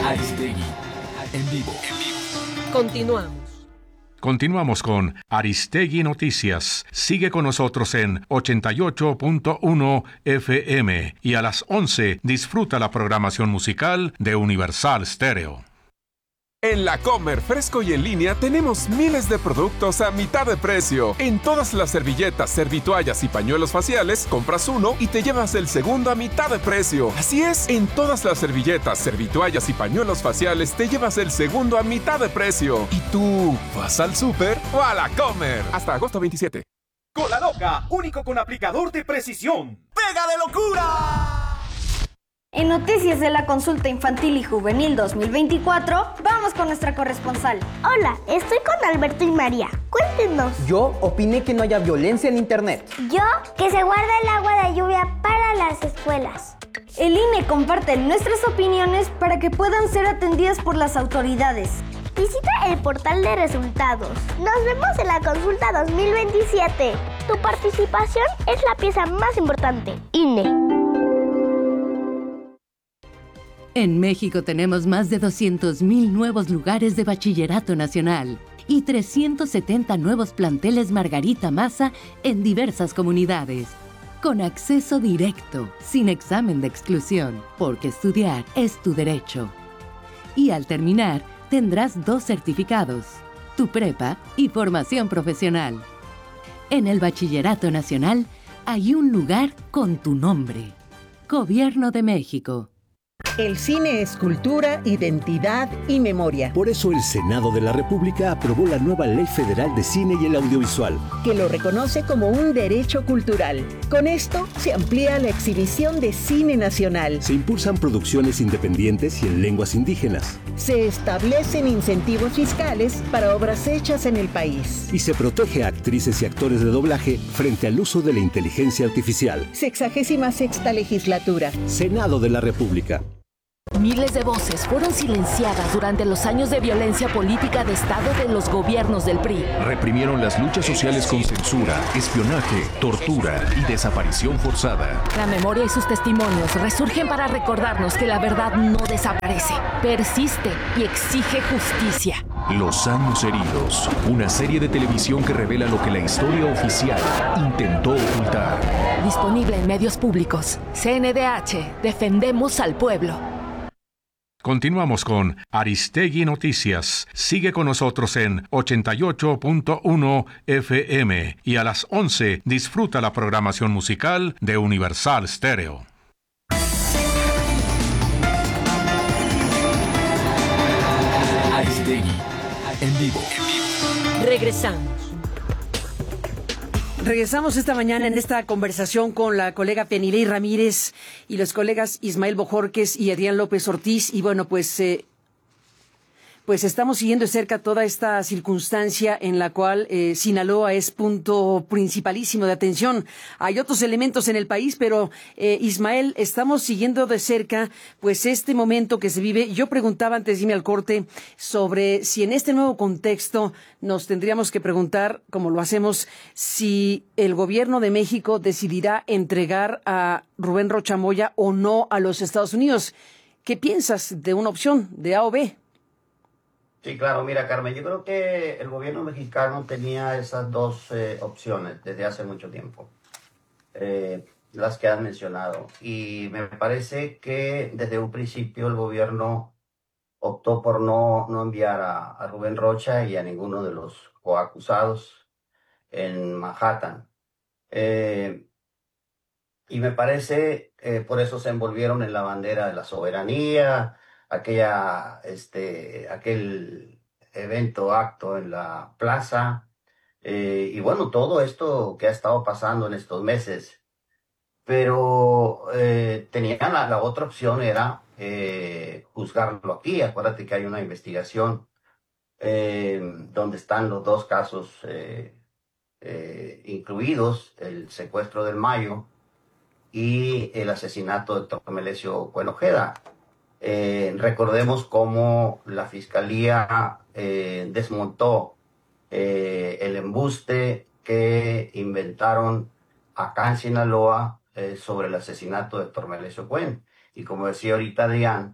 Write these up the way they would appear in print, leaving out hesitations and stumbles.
Aristegui, en vivo. Continuamos. Continuamos con Aristegui Noticias. Sigue con nosotros en 88.1 FM y a las 11 disfruta la programación musical de Universal Stereo. En La Comer, fresco y en línea, tenemos miles de productos a mitad de precio. En todas las servilletas, servitoallas y pañuelos faciales, compras uno y te llevas el segundo a mitad de precio. Así es, en todas las servilletas, servitoallas y pañuelos faciales, te llevas el segundo a mitad de precio. ¿Y tú, vas al súper o a La Comer? Hasta agosto 27. Cola Loca, único con aplicador de precisión. ¡Pega de locura! En Noticias de la Consulta Infantil y Juvenil 2024, vamos con nuestra corresponsal. Hola, estoy con Alberto y María. Cuéntenos. Yo opiné que no haya violencia en Internet. Yo, que se guarde el agua de lluvia para las escuelas. El INE comparte nuestras opiniones para que puedan ser atendidas por las autoridades. Visita el portal de resultados. Nos vemos en la consulta 2027. Tu participación es la pieza más importante. INE. En México tenemos más de 200,000 nuevos lugares de bachillerato nacional y 370 nuevos planteles Margarita Maza en diversas comunidades. Con acceso directo, sin examen de exclusión, porque estudiar es tu derecho. Y al terminar, tendrás 2 certificados, tu prepa y formación profesional. En el Bachillerato Nacional hay un lugar con tu nombre. Gobierno de México. El cine es cultura, identidad y memoria. Por eso el Senado de la República aprobó la nueva Ley Federal de Cine y el Audiovisual, que lo reconoce como un derecho cultural. Con esto se amplía la exhibición de cine nacional. Se impulsan producciones independientes y en lenguas indígenas. Se establecen incentivos fiscales para obras hechas en el país. Y se protege a actrices y actores de doblaje frente al uso de la inteligencia artificial. 66ª legislatura. Senado de la República. Miles de voces fueron silenciadas durante los años de violencia política de Estado de los gobiernos del PRI. Reprimieron las luchas sociales con censura, espionaje, tortura y desaparición forzada. La memoria y sus testimonios resurgen para recordarnos que la verdad no desaparece, persiste y exige justicia. Los años heridos, una serie de televisión que revela lo que la historia oficial intentó ocultar. Disponible en medios públicos. CNDH, defendemos al pueblo. Continuamos con Aristegui Noticias. Sigue con nosotros en 88.1 FM y a las 11 disfruta la programación musical de Universal Stereo. Aristegui, en vivo. Regresamos esta mañana en esta conversación con la colega Penilei Ramírez y los colegas Ismael Bojorquez y Adrián López Ortiz. Y bueno, pues estamos siguiendo de cerca toda esta circunstancia en la cual Sinaloa es punto principalísimo de atención. Hay otros elementos en el país, pero Ismael, estamos siguiendo de cerca pues este momento que se vive. Yo preguntaba antes de irme al corte sobre si en este nuevo contexto nos tendríamos que preguntar, como lo hacemos, si el gobierno de México decidirá entregar a Rubén Rocha Moya o no a los Estados Unidos. ¿Qué piensas de una opción de A o B? Sí, claro, mira, Carmen, yo creo que el gobierno mexicano tenía esas dos opciones desde hace mucho tiempo, las que has mencionado. Y me parece que desde un principio el gobierno optó por no enviar a Rubén Rocha y a ninguno de los coacusados en Manhattan. Y me parece, por eso se envolvieron en la bandera de la soberanía, aquel acto en la plaza, y bueno, todo esto que ha estado pasando en estos meses. Pero tenían la otra opción era juzgarlo aquí. Acuérdate que hay una investigación donde están los dos casos incluidos, el secuestro del Mayo y el asesinato de Héctor Melesio Cuen Ojeda. Recordemos cómo la Fiscalía desmontó el embuste que inventaron acá en Sinaloa sobre el asesinato de Héctor Melesio Cuen. Y como decía ahorita Adrián,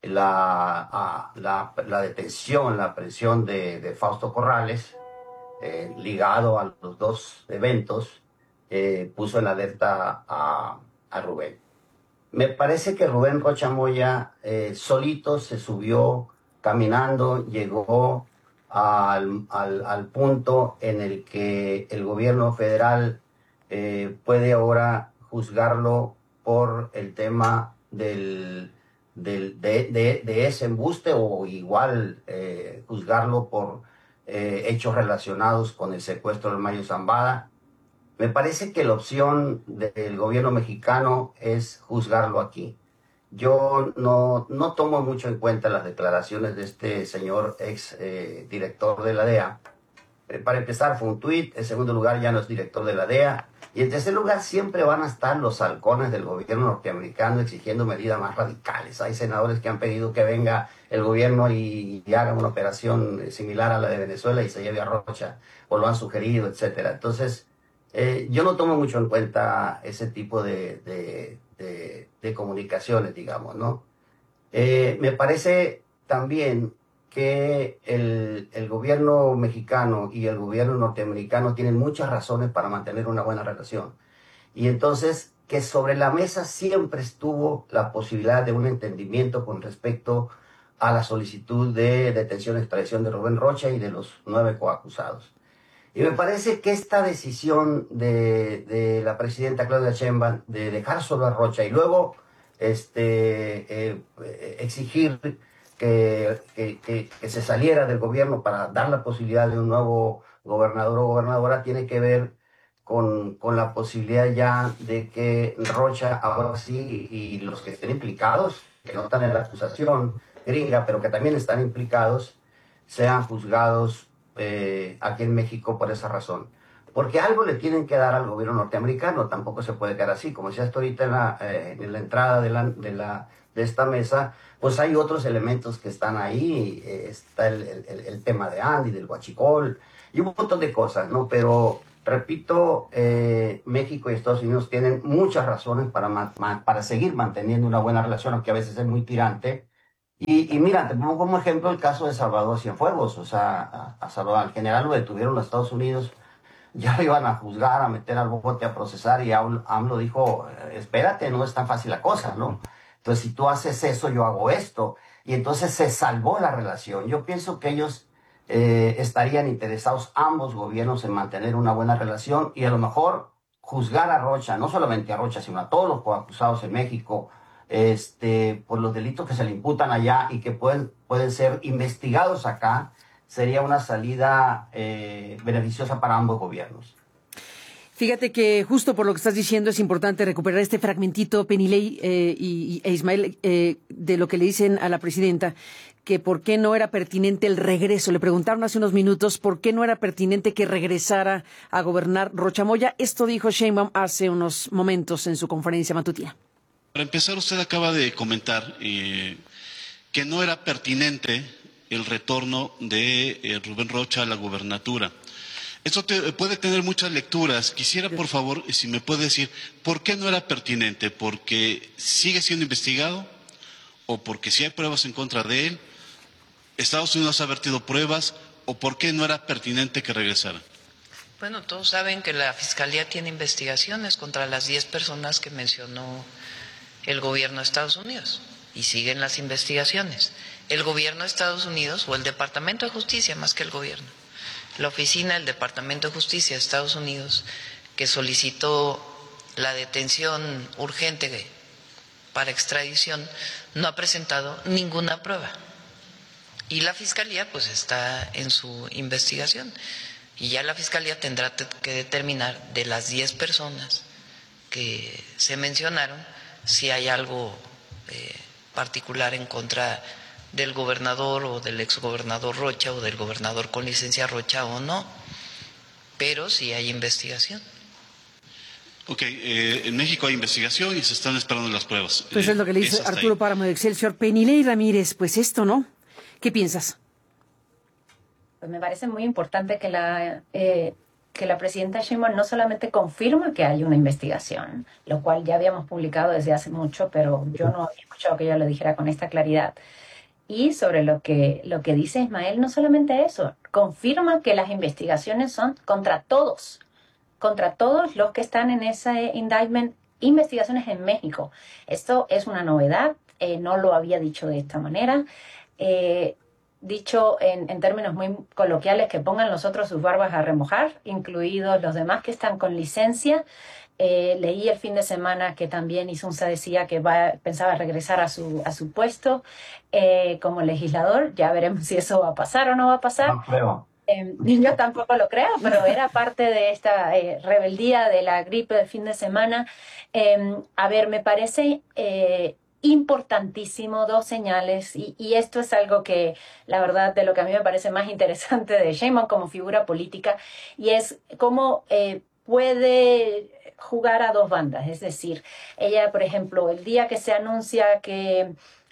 la detención, la aprehensión de Fausto Corrales, ligado a los dos eventos, puso en alerta a Rubén. Me parece que Rubén Rocha Moya solito se subió caminando, llegó al punto en el que el gobierno federal puede ahora juzgarlo por el tema de ese embuste, o igual juzgarlo por hechos relacionados con el secuestro del Mayo Zambada. Me parece que la opción del gobierno mexicano es juzgarlo aquí. Yo no tomo mucho en cuenta las declaraciones de este señor ex director de la DEA. Para empezar, fue un tuit. En segundo lugar, ya no es director de la DEA. Y en tercer lugar, siempre van a estar los halcones del gobierno norteamericano exigiendo medidas más radicales. Hay senadores que han pedido que venga el gobierno y haga una operación similar a la de Venezuela y se lleve a Rocha, o lo han sugerido, etcétera. Entonces, yo no tomo mucho en cuenta ese tipo de comunicaciones, digamos, ¿no? Me parece también que el gobierno mexicano y el gobierno norteamericano tienen muchas razones para mantener una buena relación. Y entonces, que sobre la mesa siempre estuvo la posibilidad de un entendimiento con respecto a la solicitud de detención y extradición de Rubén Rocha y de los 9 coacusados. Y me parece que esta decisión de la presidenta Claudia Sheinbaum de dejar solo a Rocha y luego exigir que se saliera del gobierno para dar la posibilidad de un nuevo gobernador o gobernadora tiene que ver con la posibilidad ya de que Rocha ahora sí, y los que estén implicados, que no están en la acusación gringa, pero que también están implicados, sean juzgados aquí en México por esa razón. Porque algo le tienen que dar al gobierno norteamericano, tampoco se puede quedar así. Como decía hasta ahorita en la entrada de esta mesa, pues hay otros elementos que están ahí. Está el tema de Andy, del huachicol, y un montón de cosas, ¿no? Pero, repito, México y Estados Unidos tienen muchas razones para seguir manteniendo una buena relación, aunque a veces es muy tirante. Y mira, te pongo como ejemplo el caso de Salvador Cienfuegos. O sea, al general lo detuvieron los Estados Unidos, ya lo iban a juzgar, a meter al bote, a procesar, y AMLO dijo, espérate, no es tan fácil la cosa, ¿no? Entonces, si tú haces eso, yo hago esto. Y entonces se salvó la relación. Yo pienso que ellos estarían interesados, ambos gobiernos, en mantener una buena relación y a lo mejor juzgar a Rocha, no solamente a Rocha, sino a todos los coacusados en México, por los delitos que se le imputan allá y que pueden ser investigados acá. Sería una salida beneficiosa para ambos gobiernos. Fíjate que justo por lo que estás diciendo es importante recuperar este fragmentito, Penilei e Ismael, de lo que le dicen a la presidenta, que por qué no era pertinente el regreso. Le preguntaron hace unos minutos por qué no era pertinente que regresara a gobernar Rocha Moya. Esto dijo Sheinbaum hace unos momentos en su conferencia matutina. Para empezar, usted acaba de comentar que no era pertinente el retorno de Rubén Rocha a la gubernatura. Eso puede tener muchas lecturas. Quisiera, por favor, si me puede decir, ¿por qué no era pertinente? ¿Porque sigue siendo investigado? ¿O porque sí hay pruebas en contra de él? ¿Estados Unidos ha vertido pruebas? ¿O por qué no era pertinente que regresara? Bueno, todos saben que la Fiscalía tiene investigaciones contra las 10 personas que mencionó el gobierno de Estados Unidos. Y siguen las investigaciones. El gobierno de Estados Unidos, o el Departamento de Justicia más que el gobierno, la oficina del Departamento de Justicia de Estados Unidos, que solicitó la detención urgente para extradición, no ha presentado ninguna prueba. Y la Fiscalía pues está en su investigación. Y ya la Fiscalía tendrá que determinar de las 10 personas que se mencionaron si hay algo particular en contra del gobernador o del exgobernador Rocha o del gobernador con licencia Rocha o no, pero sí hay investigación. Ok, en México hay investigación y se están esperando las pruebas. Pues es lo que le dice Arturo Páramo de Excelsior. Penilei Ramírez, pues esto, ¿no? ¿Qué piensas? Pues me parece muy importante que que la presidenta Sheinbaum no solamente confirma que hay una investigación, lo cual ya habíamos publicado desde hace mucho, pero yo no había escuchado que ella lo dijera con esta claridad. Y sobre lo que dice Ismael, no solamente eso, confirma que las investigaciones son contra todos los que están en ese indictment, investigaciones en México. Esto es una novedad, no lo había dicho de esta manera. Dicho en términos muy coloquiales, que pongan los otros sus barbas a remojar, incluidos los demás que están con licencia. Leí el fin de semana que también Insunza decía que pensaba regresar a su puesto como legislador. Ya veremos si eso va a pasar o no va a pasar. No creo. Yo tampoco lo creo, pero era parte de esta rebeldía de la gripe del fin de semana. A ver, me parece importantísimo, dos señales, y esto es algo que, la verdad, de lo que a mí me parece más interesante de Sheinbaum como figura política, y es cómo puede jugar a dos bandas. Es decir, ella, por ejemplo, el día que se anuncia que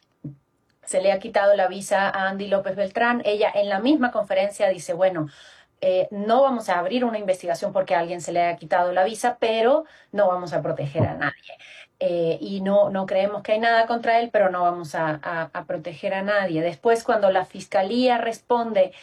se le ha quitado la visa a Andy López Beltrán, ella en la misma conferencia dice, bueno, no vamos a abrir una investigación porque a alguien se le haya quitado la visa, pero no vamos a proteger a nadie. Y no creemos que hay nada contra él, pero no vamos a proteger a nadie. Después, cuando la fiscalía responde,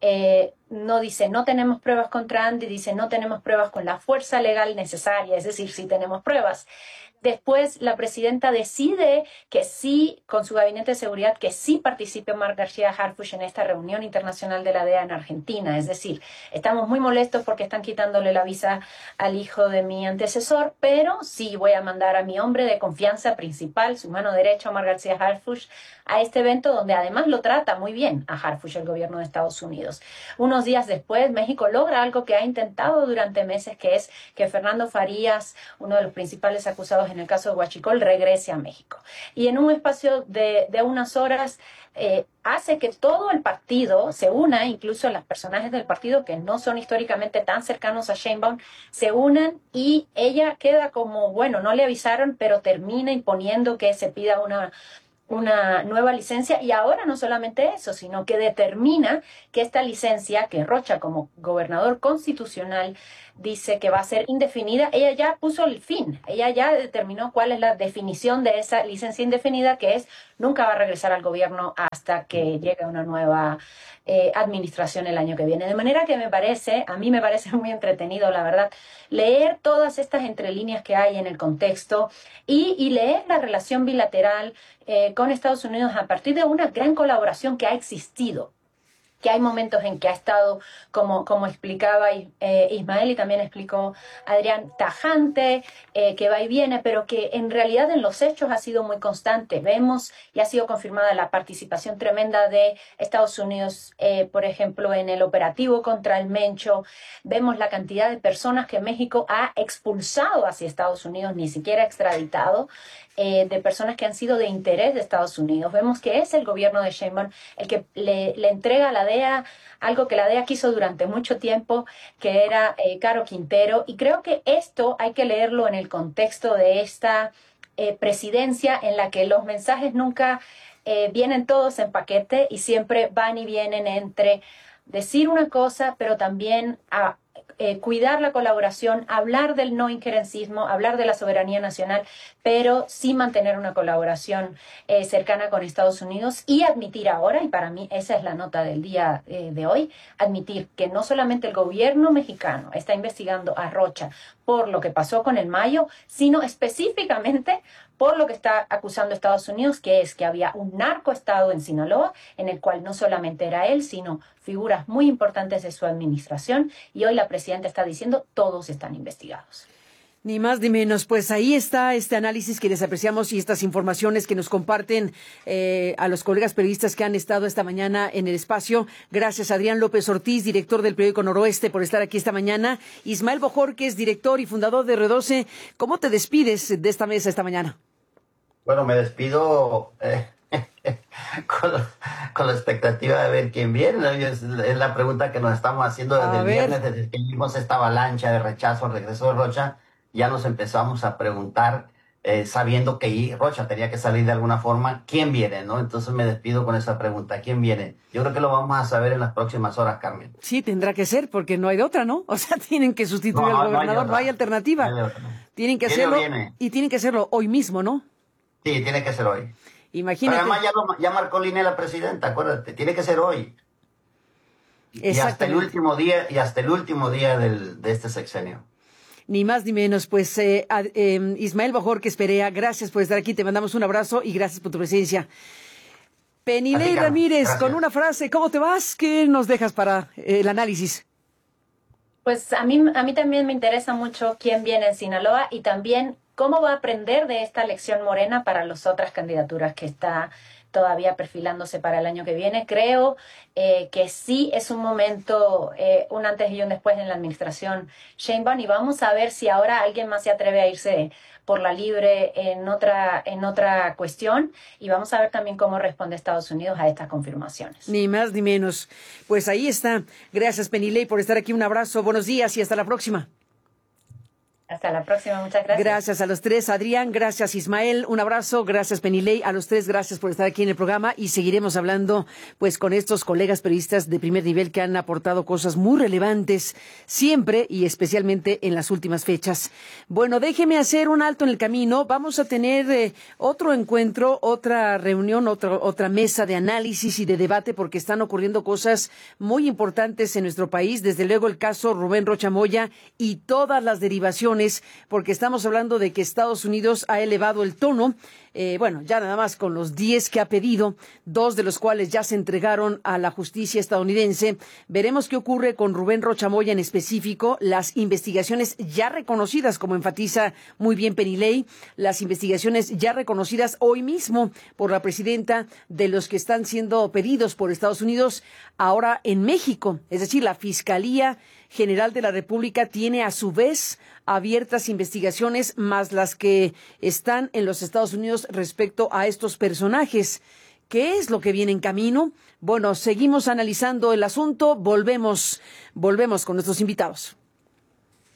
no dice no tenemos pruebas contra Andy, dice no tenemos pruebas con la fuerza legal necesaria, es decir, sí tenemos pruebas. Después la presidenta decide que sí, con su gabinete de seguridad, que sí participe Omar García Harfuch en esta reunión internacional de la DEA en Argentina. Es decir, estamos muy molestos porque están quitándole la visa al hijo de mi antecesor, pero sí voy a mandar a mi hombre de confianza principal, su mano derecha, Omar García Harfuch, a este evento donde además lo trata muy bien a Harfuch el gobierno de Estados Unidos. Unos días después, México logra algo que ha intentado durante meses, que es que Fernando Farías, uno de los principales acusados en el caso de Huachicol, regrese a México. Y en un espacio de unas horas hace que todo el partido se una, incluso los personajes del partido que no son históricamente tan cercanos a Sheinbaum, se unan, y ella queda como, bueno, no le avisaron, pero termina imponiendo que se pida una nueva licencia, y ahora no solamente eso, sino que determina que esta licencia, que Rocha como gobernador constitucional dice que va a ser indefinida, ella ya puso el fin, ella ya determinó cuál es la definición de esa licencia indefinida, que es nunca va a regresar al gobierno hasta que llegue una nueva administración el año que viene. De manera que a mí me parece muy entretenido, la verdad, leer todas estas entrelíneas que hay en el contexto y leer la relación bilateral con Estados Unidos a partir de una gran colaboración que ha existido, que hay momentos en que ha estado, como explicaba Ismael y también explicó Adrián, tajante, que va y viene, pero que en realidad en los hechos ha sido muy constante. Vemos, y ha sido confirmada la participación tremenda de Estados Unidos, por ejemplo, en el operativo contra el Mencho. Vemos la cantidad de personas que México ha expulsado hacia Estados Unidos, ni siquiera extraditado, de personas que han sido de interés de Estados Unidos. Vemos que es el gobierno de Sheinbaum el que le entrega a la DEA algo que la DEA quiso durante mucho tiempo, que era Caro Quintero, y creo que esto hay que leerlo en el contexto de esta presidencia en la que los mensajes nunca vienen todos en paquete y siempre van y vienen entre decir una cosa, pero también cuidar la colaboración, hablar del no injerencismo, hablar de la soberanía nacional, pero sí mantener una colaboración cercana con Estados Unidos, y admitir ahora, y para mí esa es la nota del día de hoy, admitir que no solamente el gobierno mexicano está investigando a Rocha por lo que pasó con el Mayo, sino específicamente por lo que está acusando Estados Unidos, que es que había un narcoestado en Sinaloa, en el cual no solamente era él, sino figuras muy importantes de su administración, y hoy la presidenta está diciendo todos están investigados. Ni más ni menos, pues ahí está este análisis que les apreciamos y estas informaciones que nos comparten a los colegas periodistas que han estado esta mañana en el espacio. Gracias, Adrián López Ortiz, director del periódico Noroeste, por estar aquí esta mañana. Ismael Bojorquez, director y fundador de R12. ¿Cómo te despides de esta mesa esta mañana? Bueno, me despido con la expectativa de ver quién viene, ¿no? Es la pregunta que nos estamos haciendo desde el viernes, desde que vimos esta avalancha de rechazo al regreso de Rocha. Ya nos empezamos a preguntar sabiendo que Rocha tenía que salir de alguna forma. ¿Quién viene, no? Entonces me despido con esa pregunta. ¿Quién viene? Yo creo que lo vamos a saber en las próximas horas, Carmen. Sí, tendrá que ser, porque no hay de otra, ¿no? O sea, tienen que sustituir al gobernador, no hay alternativa. Tienen que hacerlo, y tienen que hacerlo hoy mismo, ¿no? Sí, tiene que ser hoy. Imagínate. Pero además ya marcó línea la presidenta, acuérdate, tiene que ser hoy. Y hasta el último día, de este sexenio. Ni más ni menos, pues Ismael Bojórquez Perea, gracias por estar aquí, te mandamos un abrazo y gracias por tu presencia. Penilei Ramírez, gracias. Con una frase, ¿cómo te vas? ¿Qué nos dejas para el análisis? Pues a mí también me interesa mucho quién viene en Sinaloa y también cómo va a aprender de esta elección Morena para las otras candidaturas que está todavía perfilándose para el año que viene. Creo que sí es un momento, un antes y un después en la administración Sheinbaum, y vamos a ver si ahora alguien más se atreve a irse por la libre en otra cuestión, y vamos a ver también cómo responde Estados Unidos a estas confirmaciones. Ni más ni menos. Pues ahí está. Gracias, Penilei, por estar aquí. Un abrazo, buenos días y hasta la próxima. Hasta la próxima, muchas gracias. Gracias a los tres, Adrián, gracias Ismael, un abrazo, gracias Penilei, a los tres gracias por estar aquí en el programa y seguiremos hablando pues con estos colegas periodistas de primer nivel que han aportado cosas muy relevantes siempre y especialmente en las últimas fechas. Bueno, déjeme hacer un alto en el camino, vamos a tener otro encuentro, otra reunión, otra mesa de análisis y de debate porque están ocurriendo cosas muy importantes en nuestro país, desde luego el caso Rubén Rocha Moya y todas las derivaciones, porque estamos hablando de que Estados Unidos ha elevado el tono, ya nada más con los 10 que ha pedido, 2 de los cuales ya se entregaron a la justicia estadounidense. Veremos qué ocurre con Rubén Rocha Moya en específico, las investigaciones ya reconocidas, como enfatiza muy bien Penilei, las investigaciones ya reconocidas hoy mismo por la presidenta de los que están siendo pedidos por Estados Unidos ahora en México, es decir, la Fiscalía General de la República tiene a su vez abiertas investigaciones más las que están en los Estados Unidos respecto a estos personajes. ¿Qué es lo que viene en camino? Bueno, seguimos analizando el asunto, volvemos con nuestros invitados.